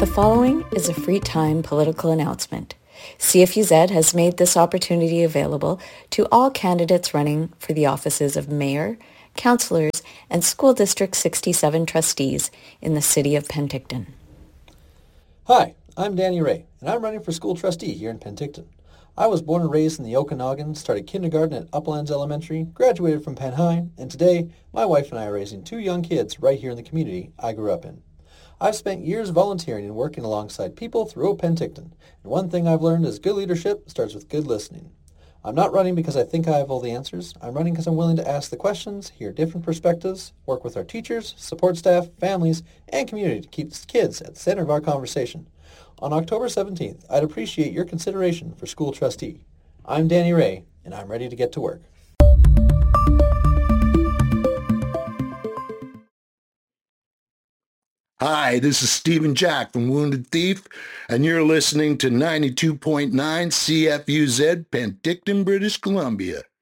The following is a free time political announcement. CFUZ has made this opportunity available to all candidates running for the offices of mayor, councillors, and School District 67 trustees in the city of Penticton. Hi, I'm Danny Ray, and I'm running for school trustee here in Penticton. I was born and raised in the Okanagan, started kindergarten at Uplands Elementary, graduated from Penn High, and today my wife and I are raising two young kids right here in the community I grew up in. I've spent years volunteering and working alongside people throughout Penticton, and one thing I've learned is good leadership starts with good listening. I'm not running because I think I have all the answers. I'm running because I'm willing to ask the questions, hear different perspectives, work with our teachers, support staff, families, and community to keep kids at the center of our conversation. On October 17th, I'd appreciate your consideration for school trustee. I'm Danny Ray, and I'm ready to get to work. Hi, this is Stephen Jack from Wounded Thief, and you're listening to 92.9 CFUZ, Penticton, British Columbia.